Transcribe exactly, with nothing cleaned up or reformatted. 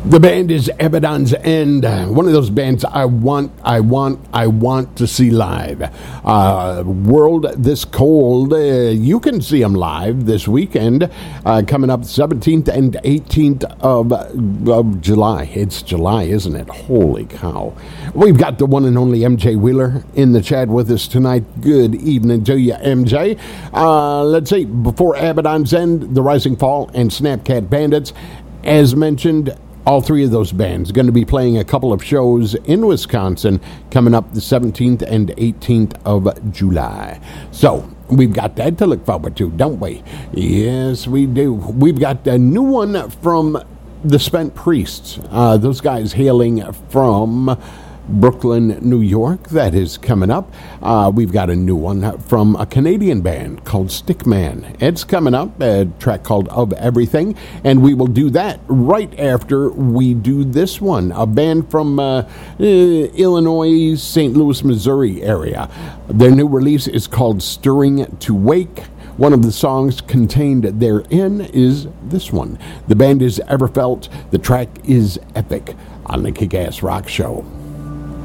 The band is Abaddon's End, one of those bands I want, I want, I want to see live. Uh, World This Cold, uh, you can see them live this weekend, uh, coming up seventeenth and eighteenth of, of July. It's July, isn't it? Holy cow. We've got the one and only M J Wheeler in the chat with us tonight. Good evening to you, M J. Uh, let's see, before Abaddon's End, The Rising Fall, and Snapcat Bandits, as mentioned, all three of those bands are going to be playing a couple of shows in Wisconsin coming up the seventeenth and eighteenth of July. So we've got that to look forward to, don't we? Yes, we do. We've got a new one from the Spent Priests. Uh, those guys hailing from Brooklyn, New York. That is coming up. Uh, we've got a new one from a Canadian band called Stickman. It's coming up, a track called Of Everything, and we will do that right after we do this one. A band from uh, uh, Illinois, Saint Louis, Missouri area. Their new release is called Stirring to Wake. One of the songs contained therein is this one. The band is Everfelt. The track is Epic on the Kick-Ass Rock Show.